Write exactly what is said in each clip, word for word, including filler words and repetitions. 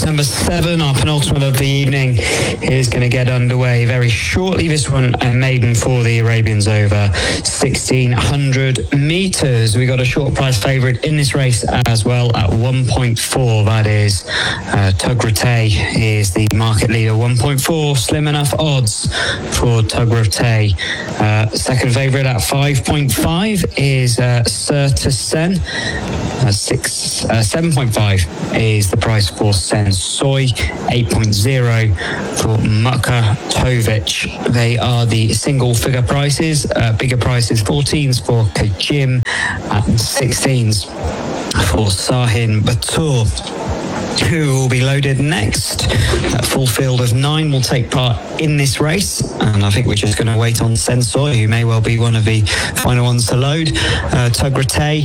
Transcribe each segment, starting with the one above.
number seven, our penultimate of the evening, is going to get underway very shortly. This one, a maiden for the Arabians over sixteen hundred metres. We got a short price favourite in this race as well at one point four. That is uh, Tugrate is the market leader. one point four, slim enough odds for Tugrate. Uh, second favourite at five point five is uh, Certesen. Uh, six, uh, seven point five is the price for Sensoy. eight point oh for Muka Tovic. They are the single figure prices. Uh, bigger prices, fourteens for Kajim and sixteens for Sahin Batur, who will be loaded next. A full field of nine will take part in this race, and I think we're just going to wait on Sensoy, who may well be one of the final ones to load. Uh, Tugrate,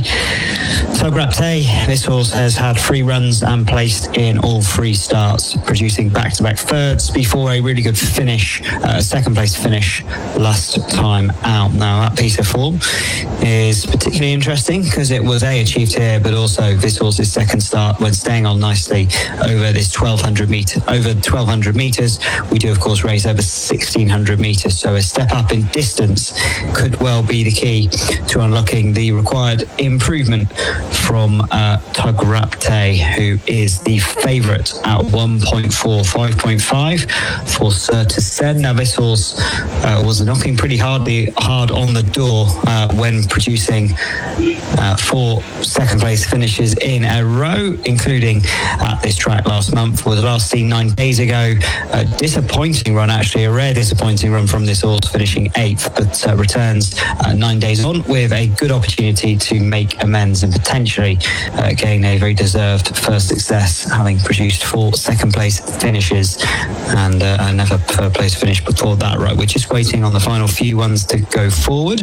Tugrate, this horse has had three runs and placed in all three starts, producing back-to-back thirds before a really good finish, uh, second place finish last time out. Now that piece of form is particularly interesting because it was A, achieved here, but also this horse's second start when staying on nicely over this twelve hundred meter, over twelve hundred meters. We do of course race over sixteen hundred meters, so a step up in distance could well be the key to unlocking the required improvement from uh, Tugrate, who is the favourite at one point four. five point five for Certesen. Now this horse uh, was knocking pretty hardly hard on the door uh, when producing uh, four second place finishes in a row, including at this track last month. Was last seen nine days ago. A disappointing run, actually, a rare disappointing run from this horse, finishing eighth, but uh, returns uh, nine days on with a good opportunity to make amends and potentially uh, gain a very deserved first success, having produced four second place finishes and uh, another third place finish before that. Right, we're just waiting on the final few ones to go forward.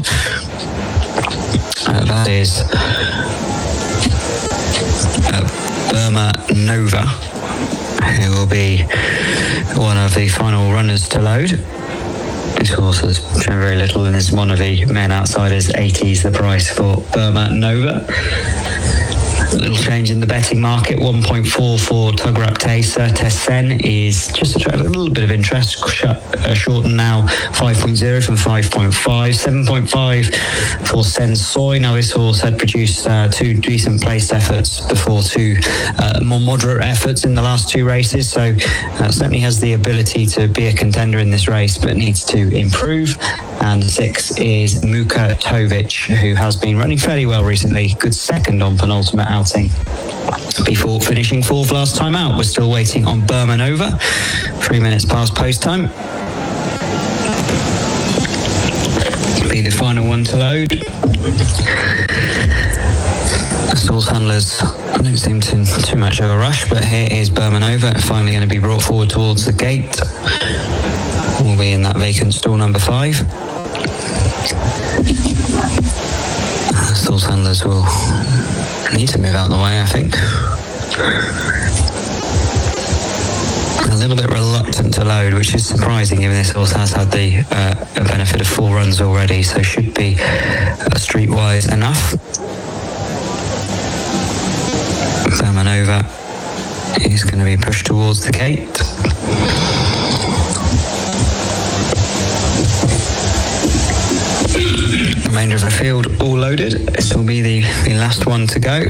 Uh, that is uh, Burma Nova, who will be one of the final runners to load. This horse has shown very little and is one of the men outsiders. eighties the price for Burma Nova. A little change in the betting market. one point four for Tugrate. Certesen is just attracted a little bit of interest. Uh, shortened now five point oh from five point five. seven point five for Sensoy. Now this horse had produced uh, two decent placed efforts before two uh, more moderate efforts in the last two races, so uh, certainly has the ability to be a contender in this race, but needs to improve. And six is Muka Tovic, who has been running fairly well recently. Good second on penultimate outing before finishing fourth last time out. We're still waiting on Burma Nova. Three minutes past post time. Be the final one to load. The stalls handlers don't seem to too much of a rush, but here is Burma Nova, finally going to be brought forward towards the gate. We'll be in that vacant stall number five. The stalls handlers will need to move out of the way, I think. A little bit reluctant to load, which is surprising given this horse has had the uh, benefit of four runs already, so should be uh, streetwise enough. Burma Nova is going to be pushed towards the gate. Remainder of the field all loaded. This will be the, the last one to go.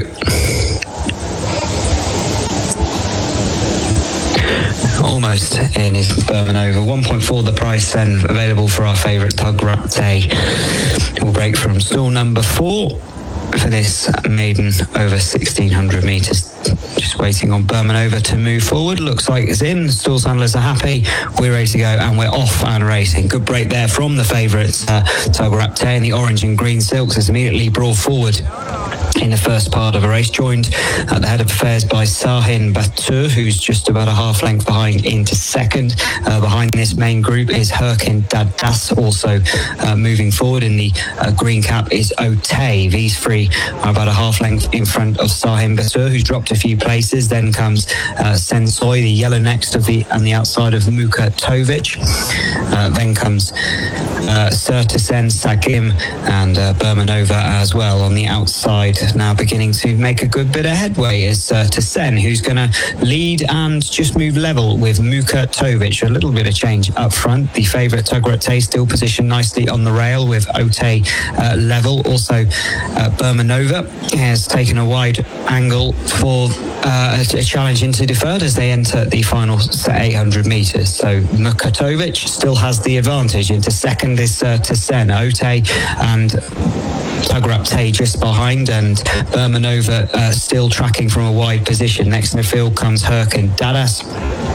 Almost in is Burma Nova. one point four the price then available for our favourite Tugrate. We'll break from stall number four for this maiden over sixteen hundred metres. Just waiting on Burma Nova to move forward. Looks like it's in. Stalls handlers are happy. We're ready to go and we're off and racing. Good break there from the favourites. Uh, Tugrate and the orange and green silks is immediately brought forward in the first part of a race, joined at the head of affairs by Sahin Batur, who's just about a half length behind into second. Uh, behind this main group is Herkin Dadas, also uh, moving forward. In the uh, green cap is Otay. These three are about a half length in front of Sahin Batur, who's dropped a few places. Then comes uh, Sensoy, the yellow next of the on the outside of Muka Tovic. Uh, then comes uh, Certesen, Sagim and uh, Burma Nova as well on the outside and now beginning to make a good bit of headway is uh, Tsen, who's going to lead and just move level with Muka Tovic. A little bit of change up front. The favourite Tugrat still positioned nicely on the rail with Ote uh, level. Also, uh, Burmanova has taken a wide angle for uh, a challenge into deferred as they enter the final eight hundred metres. So Mukatovic still has the advantage. Into second is uh, Tsen, Ote and Tugrat just behind, and Burmanova uh, still tracking from a wide position. Next in the field comes Herc and Dadas,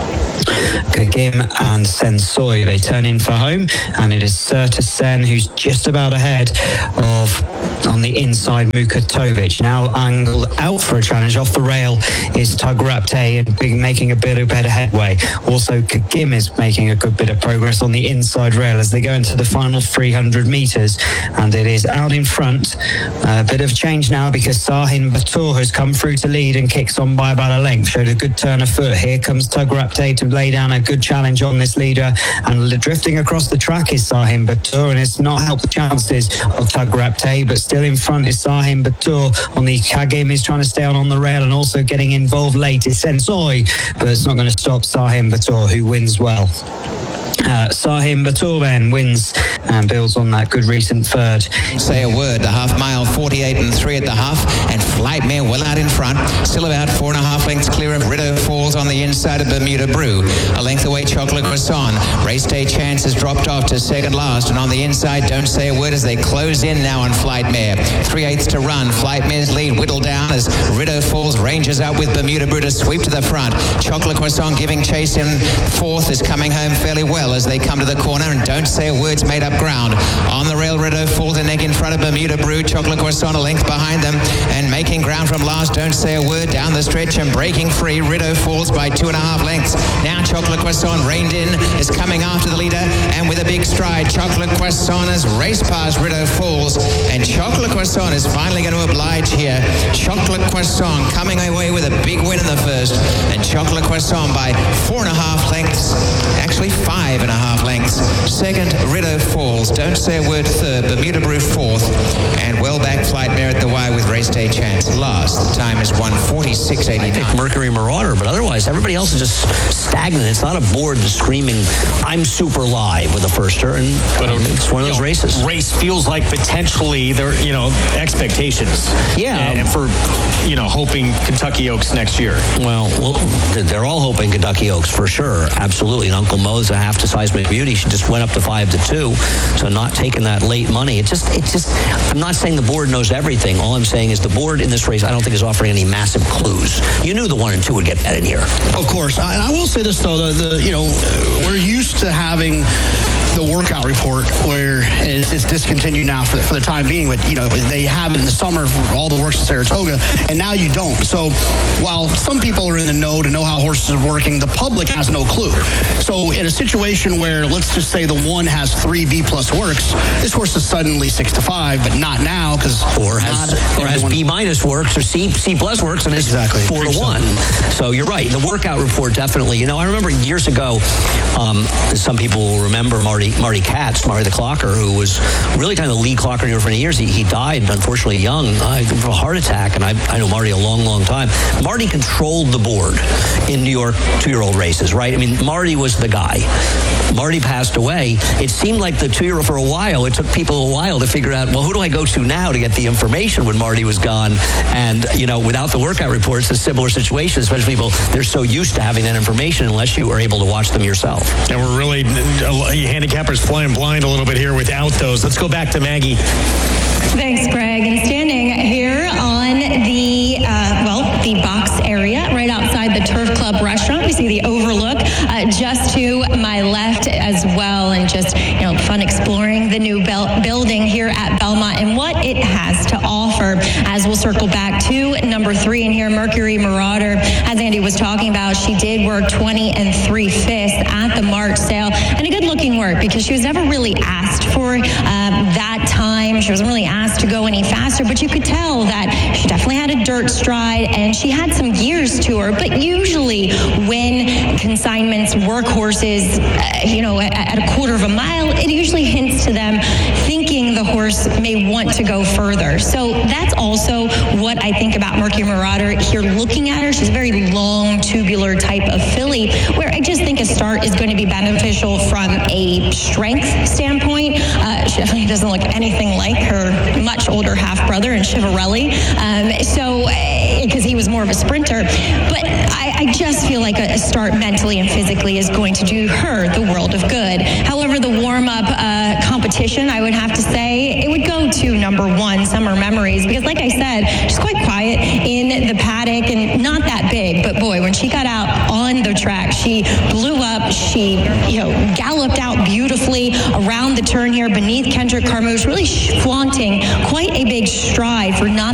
Kagim and Sensoy. They turn in for home, and it is Serta Sen who's just about ahead of, on the inside, Mukatovic. Now angled out for a challenge off the rail is Tugrapte and big, making a bit of better headway. Also, Kagim is making a good bit of progress on the inside rail as they go into the final three hundred metres, and it is out in front. A bit of change now because Sahin Batur has come through to lead and kicks on by about a length. Showed a good turn of foot. Here comes Tugrapte to lay down a good challenge on this leader, and drifting across the track is Sahin Batur, and it's not helped the chances of Tugrapte, but still in front is Sahin Batur. On the Kagim is trying to stay on on the rail, and also getting involved late is Sensoy, but it's not going to stop Sahin Batur, who wins well. Uh, Sahin Batur then wins and builds on that good recent third. Say a word, the half mile, forty-eight and three at the half, and Flightmare well out in front, still about four and a half lengths clear of Rideau Falls on the inside of Bermuda Brew. A length away, Chocolate Croissant. Race Day Chance has dropped off to second last, and on the inside, Don't Say a Word as they close in now on Flightmare. Three-eighths to run. Flightmare's lead whittled down as Rideau Falls ranges out with Bermuda Brew to sweep to the front. Chocolate Croissant giving chase in fourth is coming home fairly well as they come to the corner, and Don't Say a Word's made up ground. On the rail, Rideau Falls a neck in front of Bermuda Brew. Chocolate Croissant a length behind them, and making ground from last, Don't Say a Word down the stretch and breaking free. Rideau Falls by two and a half lengths. Now Chocolate Croissant reined in, is coming after the leader, and with a big stride, Chocolate Croissant has raced past Rideau Falls, and Chocolate Croissant is finally going to oblige here. Chocolate Croissant coming away with a big win in the first, and Chocolate Croissant by four and a half lengths, actually five and a half lengths. Second, Rideau Falls. Don't Say a Word third. Bermuda Brew fourth. And well back Flightmare at the wire with Race Day Chance last. The time is one forty-six eighty-nine. I think Mercury Marauder, but otherwise everybody else is just stagnant. It's not a board that's screaming, I'm super live with a firster, and but it's one of those know, races. Race feels like potentially there, you know, expectations. Yeah. And, and for, you know, hoping Kentucky Oaks next year. Well, well, they're all hoping Kentucky Oaks for sure. Absolutely. And Uncle Mo's a half to Seismic Beauty. She just went up to five to two. So not taking that late money. It just, it just, I'm not saying the board knows everything. All I'm saying is the board in this race, I don't think is offering any massive clues. You knew the one and two would get that in here. Of course. And I will say this though, the, the you know, we're used to having the workout report where it's, it's discontinued now for the, for the time being, but you know, they have it in the summer for all the works in Saratoga, and now you don't. So while some people are in the know to know how horses are working, the public has no clue. So in a situation where, let's just say the one has three B plus works, this horse is suddenly six to five, but not now because or has or has B minus works or C C plus works and it's exactly four to one. So you're right. The workout report definitely. You know, I remember years ago, um, some people will remember Marty Marty Katz, Marty the Clocker, who was really kind of the lead clocker for many years. He, he died unfortunately young uh, from a heart attack, and I, I know Marty a long, long time. Marty controlled the board in New York two-year-old races, right? I mean, Marty was the guy. Marty passed away. It seemed like the two-year-old for a while. It took people a while to figure out, well, who do I go to now to get the information when Marty was gone? And, you know, without the workout reports, it's a similar situation, especially people, they're so used to having that information unless you are able to watch them yourself. And we're really, uh, handicappers flying blind a little bit here without those. Let's go back to Maggie. Thanks, Greg. And standing here on the, uh, well, the box area right outside the Turf Club restaurant, we see the overlook uh, just to my left as well, and just, you know, fun exploring the new bel- building here at Belmont and what it has to offer. As we'll circle back to number three in here, Mercury Marauder. As Andy was talking about, she did work twenty and three fifths at the March sale, and a good looking work because she was never really asked for um, that time. She wasn't really asked to go any faster, but you could tell that she definitely had a dirt stride and she had some gears to her. But usually when consignments work horses, uh, you know, at, at a quarter of a mile, it usually hints to them thinking the horse may want to go further. So that's also what I think about Mercury Marauder here. Looking at her, she's a very long, tubular type of filly, where I just think a start is going to be beneficial from a strength standpoint. Uh, she definitely doesn't look anything like her much older half-brother in Chiavarelli, um, so because he was more of a sprinter. But I, I just feel like a, a start mentally and physically is going to do her the world of good. However, the warm-up uh, competition, I would have to say, it would go to number one, Summer Memories, because like I said, she's quite quiet in the paddock and not that big, but boy, when she got out on the track, she blew up. She, you know, galloped out beautifully around the turn here beneath Kendrick Carmouche, really flaunting quite a big stride for not